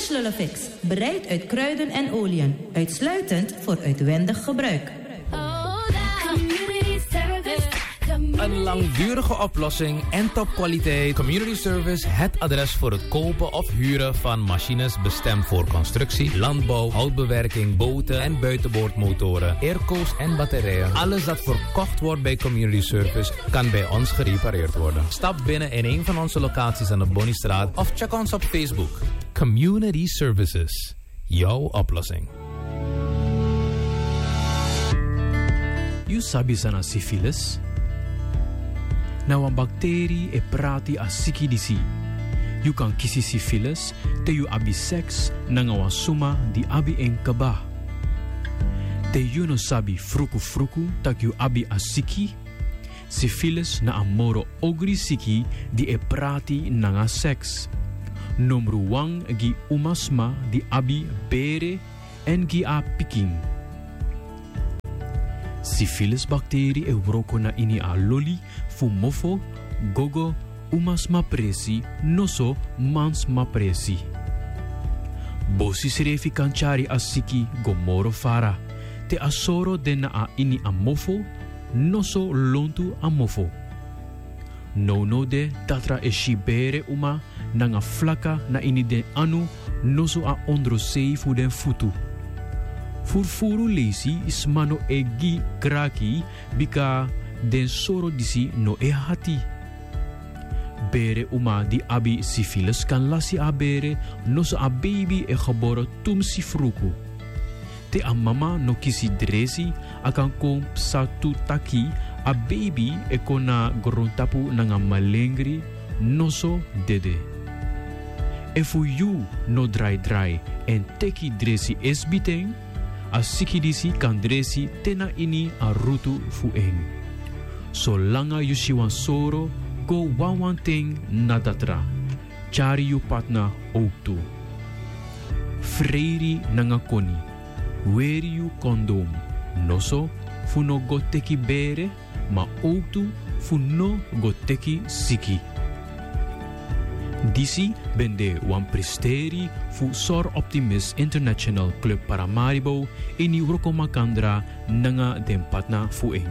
Fresh Lullefix. Bereid uit kruiden en oliën. Uitsluitend voor uitwendig gebruik. Een langdurige oplossing en topkwaliteit. Community Service, het adres voor het kopen of huren van machines bestemd voor constructie, landbouw, houtbewerking, boten en buitenboordmotoren, airco's en batterijen. Alles dat verkocht wordt bij Community Service kan bij ons gerepareerd worden. Stap binnen in een van onze locaties aan de Bonniestraat of check ons op Facebook. Community Services. Jouw oplossing. You sabi sana syphilis? Nou, een bacterie e prati a sikidisi. You kan kisi syphilis te you abi seks nanga wan suma di abi en kaba. Te you no sabi fruku tak you abi a siki. Syphilis na amoro ogri siki di e prati nanga seks. Nomru wang gi umasma di abi bere en gi a piking. Syphilis bacterie e wroko na ini a loli, fumofo, gogo, umasma presi, noso, mansma presi. Bosi srefi kanchari asiki gomoro fara. Te asoro dena a ini a mofo, noso lontu a mofo. No de tatra e shibere uma, nanga flaka na ini de anu, noso a ondrosei fu den futu. Furfuru lesi is mano egi kraki bika den soro disi no e hati. Bere uma di abi syphilis kan lasi a bere no so a baby e geboren tum si fruku. Te a mama no kisi dresi akan kom satu taki a baby e kona grontapu nanga malengri no so dede. E fu you no dry en teki dresi esbiteng a sikidisi kan dresi tena ini a rutu fueng. Solanga you siwan soro, go one thing na datra. Chari you patna outu. Freiri nanga koni. Wear you condom. Noso fu no go teki bere, ma outu fu no go teki siki. Disi bende wan presteri fu Sor Optimist International Club Paramaribo ini Roko Makandra nanga den patna fueng.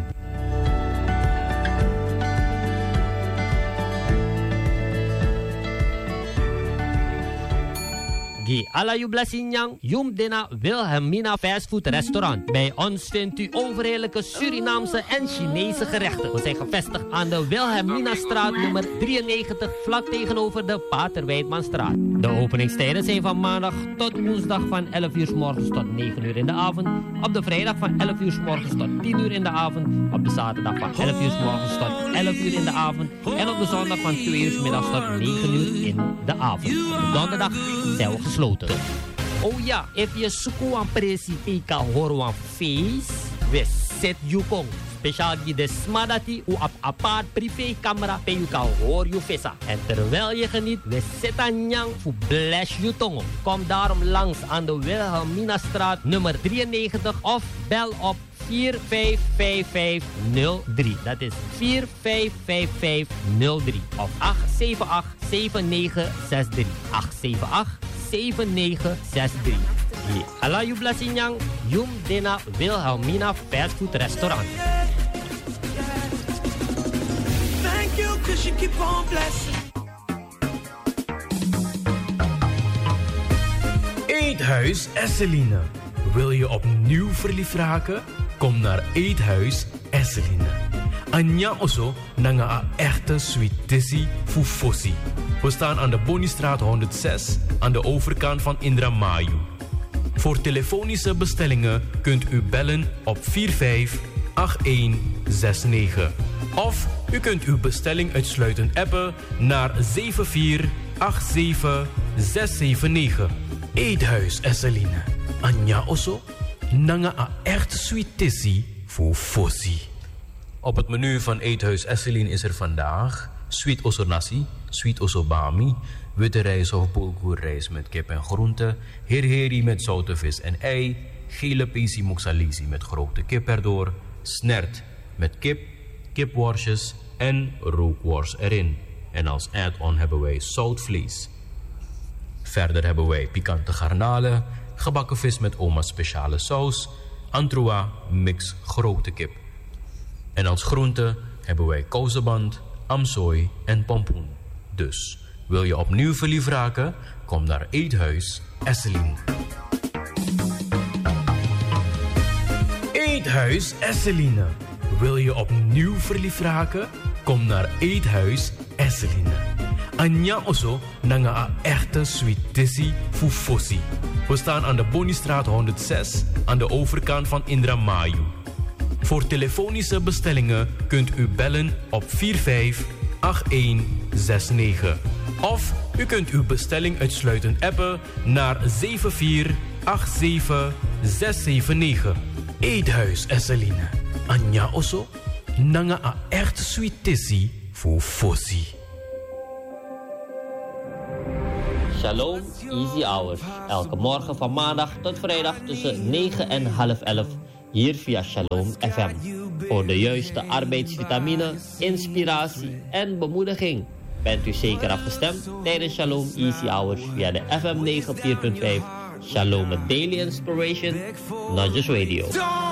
Gi ala yu blasinyang, yum dena Wilhelmina Fastfood Restaurant. Bij ons vindt u overheerlijke Surinaamse en Chinese gerechten. We zijn gevestigd aan de Wilhelmina straat nummer 93, vlak tegenover de Pater Weidmanstraat. De openingstijden zijn van maandag tot woensdag van 11 uur 's morgens tot 9 uur in de avond. Op de vrijdag van 11 uur 's morgens tot 10 uur in de avond. Op de zaterdag van 11 uur 's morgens tot 11 uur in de avond. En op de zondag van 2 uur 's middags tot 9 uur in de avond. De donderdag zijn we gesloten. Oh ja, if je zoekt aan presi pika hoor aan feest, we zet you kong. Speciaal die de smadati u op apart privé camera pe you kan hoor you visa. En terwijl je geniet, we zetten nyang voor bless you tongo. Kom daarom langs aan de Wilhelmina straat nummer 93 of bel op 455503. Dat is 455503 of 878-7963. 878-7963. Alla you blasinyang, yum dena Wilhelmina Fastfood Restaurant. Thank you, 'cause you keep on blessing. Eethuis Esseline. Wil je opnieuw verliefd raken? Kom naar Eethuis Esseline. Anya oso nanga a echte sweetissie fufosi. We staan aan de Bonniestraat 106 aan de overkant van Indramayu. Voor telefonische bestellingen kunt u bellen op 458169. Of u kunt uw bestelling uitsluitend appen naar 7487679. Eethuis Esseline. Anya oso nanga a echte sweetissie fufosi. Op het menu van Eethuis Esseline is er vandaag sweet oso nasi, sweet oso bami, witte rijst of bulgoerrijst met kip en groenten, herheri met zoute vis en ei, gele pesi moxalisi met gerookte kip erdoor, snert met kip, kipworstjes en rookworst erin. En als add-on hebben wij zout vlees. Verder hebben wij pikante garnalen, gebakken vis met oma's speciale saus, antroa, mix grote kip. En als groente hebben wij kousenband, amsooi en pompoen. Dus wil je opnieuw verliefd raken? Kom naar Eethuis Esseline. Eethuis Esseline. Wil je opnieuw verliefd raken? Kom naar Eethuis Esseline. Anja Osso nanga a echte sweetissie fufosi. We staan aan de Bonistraat 106 aan de overkant van Indramayu. Voor telefonische bestellingen kunt u bellen op 458169. Of u kunt uw bestelling uitsluitend appen naar 7487679. Eethuis Esseline. Anja Osso nanga a echte sweetissie fufosi. Shalom Easy Hours. Elke morgen van maandag tot vrijdag tussen 9 en half 11. Hier via Shalom FM. Voor de juiste arbeidsvitamine, inspiratie en bemoediging. Bent u zeker afgestemd tijdens Shalom Easy Hours via de FM 94.5. Shalom Daily Inspiration, not just radio.